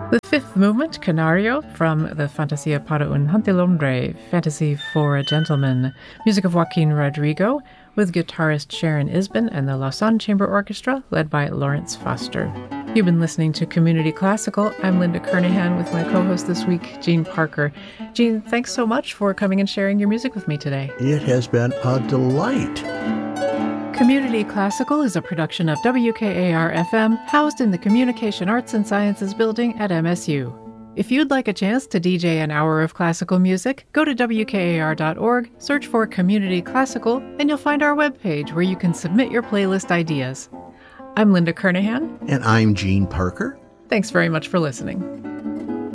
The fifth movement, Canario, from the Fantasia para un Gentilhombre, Fantasy for a Gentleman, music of Joaquin Rodrigo, with guitarist Sharon Isbin and the Lausanne Chamber Orchestra, led by Lawrence Foster. You've been listening to Community Classical. I'm Linda Kernahan with my co-host this week, Jean Parker. Jean, thanks so much for coming and sharing your music with me today. It has been a delight. Community Classical is a production of WKAR-FM, housed in the Communication Arts and Sciences building at MSU. If you'd like a chance to DJ an hour of classical music, go to WKAR.org, search for Community Classical, and you'll find our webpage where you can submit your playlist ideas. I'm Linda Kernahan. And I'm Jean Parker. Thanks very much for listening.